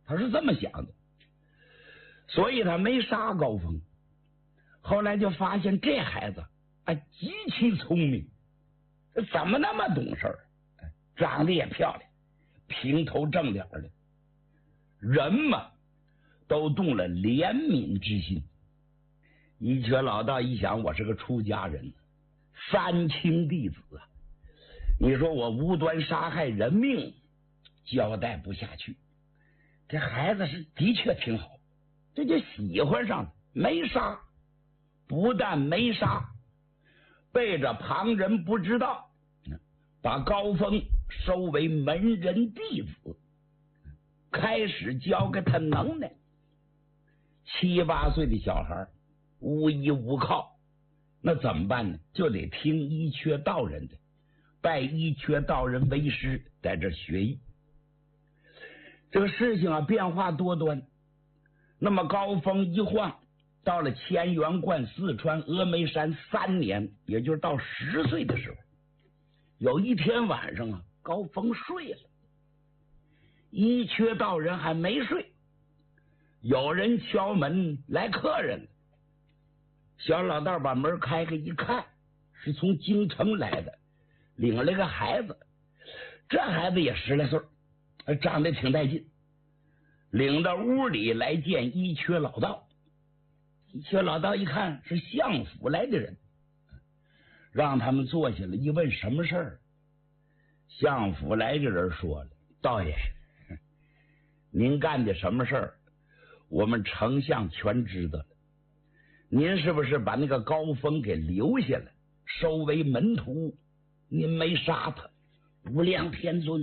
他是这么想的，所以他没杀高峰。后来就发现这孩子极其聪明，怎么那么懂事儿？长得也漂亮，平头正脸的，人嘛都动了怜悯之心。一瘸老道一想，我是个出家人，三清弟子啊，你说我无端杀害人命，交代不下去。这孩子是的确挺好，这就喜欢上了，没杀，不但没杀，背着旁人不知道，把高峰收为门人弟子，开始教给他能耐。7、8岁的小孩无依无靠，那怎么办呢？就得听一缺道人的，拜一缺道人为师，在这学艺。这个事情变化多端。那么高峰一晃到了乾元观四川峨眉山3年，也就是到10岁的时候，有一天晚上高峰睡了，一缺道人还没睡，有人敲门来客人了。小老道把门开开一看，是从京城来的，领了个孩子，这孩子也10来岁，长得挺带劲，领到屋里来见一缺老道。一缺老道一看是相府来的人，让他们坐下了，一问什么事儿，相府来的人说了：道爷，您干的什么事儿我们丞相全知道了，您是不是把那个高峰给留下了，收为门徒？您没杀他，无量天尊，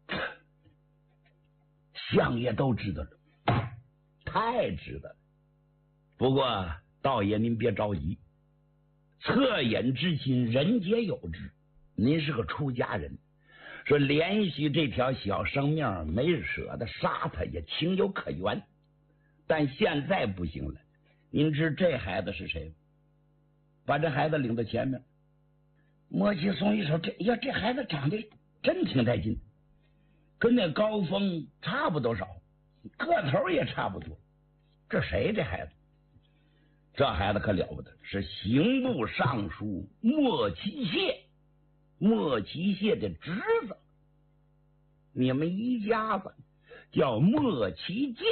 相爷都知道了，太知道了。不过道爷您别着急，恻隐之心人皆有之，您是个出家人，说怜惜这条小生命，没舍得杀他也情有可原，但现在不行了。您知这孩子是谁吗？把这孩子领到前面，莫七松一瞅，这孩子长得真挺带劲，跟那高峰差不多少，个头也差不多。这谁？这孩子？这孩子可了不得，是刑部尚书莫其谢，莫其谢的侄子。你们一家子叫莫其剑。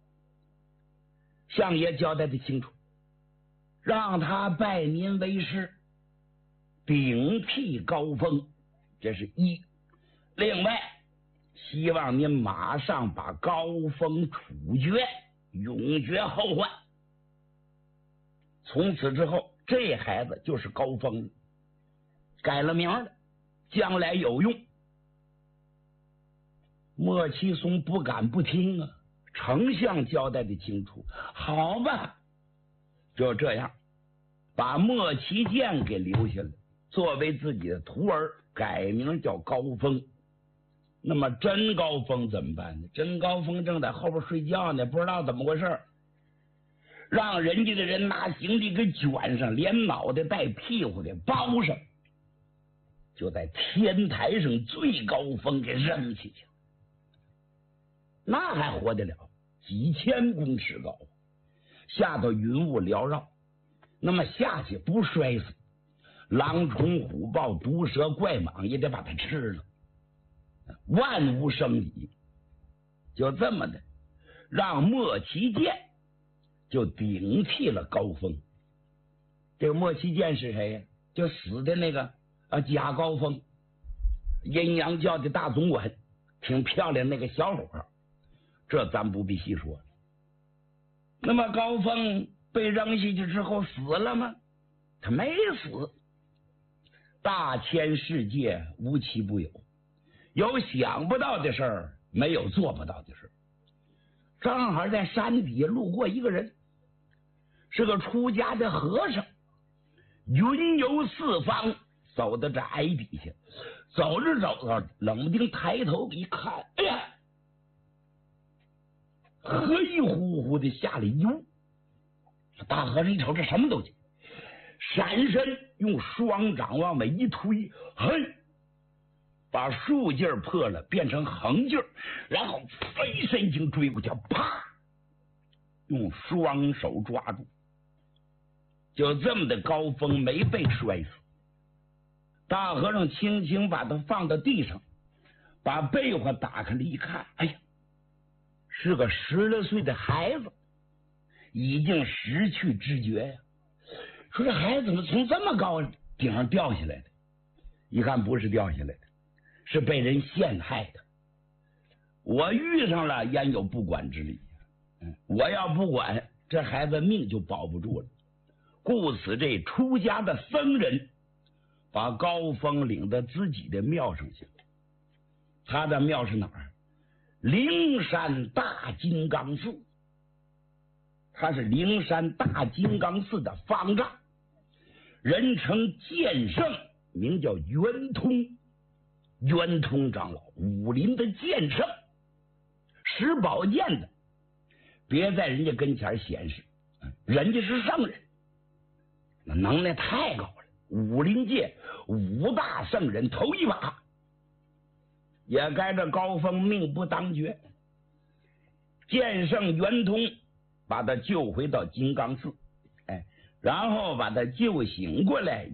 相爷交代的清楚，让他拜您为师，顶替高峰，这是一。另外，希望您马上把高峰处决，永绝后患。从此之后，这孩子就是高峰，改了名了，将来有用。莫七松不敢不听啊，丞相交代的清楚，好吧，就这样把莫其剑给留下了，作为自己的徒儿，改名叫高峰。那么真高峰怎么办呢？真高峰正在后边睡觉呢，不知道怎么回事，让人家的人拿行李给卷上，连脑袋带屁股的包上，就在天台上最高峰给扔下去。那还活得了？几千公尺高，下头云雾缭绕，那么下去不摔死，狼虫虎豹毒蛇怪蟒也得把它吃了，万无生理。就这么的，让莫其剑就顶替了高峰。这个莫其剑是谁呀？就死的那个假高峰，阴阳教的大总管，挺漂亮那个小伙，这咱不必细说了。那么高峰被扔下去之后死了吗？他没死。大千世界无奇不有，有想不到的事儿，没有做不到的事儿。正好在山底下路过一个人，是个出家的和尚，云游四方，走到这崖底下，走着走着，冷不丁抬头一看，哎呀，黑乎乎的下了一雾。大和尚一瞅，这什么东西？闪身用双掌往外一推，嘿， 把竖劲儿破了，变成横劲儿，然后飞身经追过去，啪，用双手抓住。就这么的，高峰没被摔死。大和尚轻轻把他放到地上，把被窝打开了一看，哎呀，是个10来岁的孩子，已经失去知觉呀。说这孩子怎么从这么高顶上掉下来的？一看不是掉下来的，是被人陷害的。我遇上了焉有不管之理？我要不管，这孩子命就保不住了。故此，这出家的僧人把高峰领到自己的庙上去了。他的庙是哪儿？灵山大金刚寺。他是灵山大金刚寺的方丈，人称剑圣，名叫圆通。圆通长老，武林的剑圣，使宝剑的，别在人家跟前显示，人家是圣人，那能耐太高了。武林界5大圣人头一把，也该这高峰命不当绝。剑圣圆通把他救回到金刚寺，然后把他救醒过来。